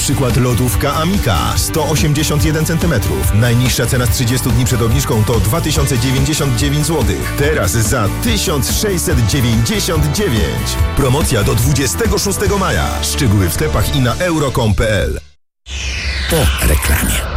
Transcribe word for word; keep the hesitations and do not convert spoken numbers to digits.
przykład lodówka Amika sto osiemdziesiąt jeden centymetrów. Najniższa cena z trzydziestu dni przed obniżką to dwa tysiące dziewięćdziesiąt dziewięć złotych. Teraz za tysiąc sześćset dziewięćdziesiąt dziewięć. Promocja do dwudziestego szóstego maja. Szczegóły w sklepach i na euro kropka com kropka p l. Po reklamie.